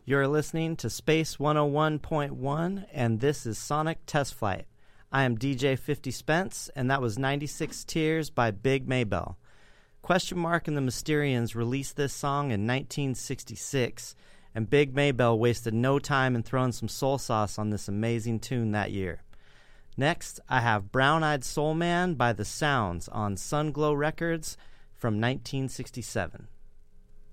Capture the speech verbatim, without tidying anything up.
You're listening to Space one oh one point one, and this is Sonic Test Flight. I am D J fifty Spence, and that was ninety-six Tears by Big Maybell. Question Mark and the Mysterians released this song in nineteen sixty-six, and Big Maybell wasted no time in throwing some soul sauce on this amazing tune that year. Next, I have Brown Eyed Soul Man by The Sounds on Sunglow Records from nineteen sixty-seven.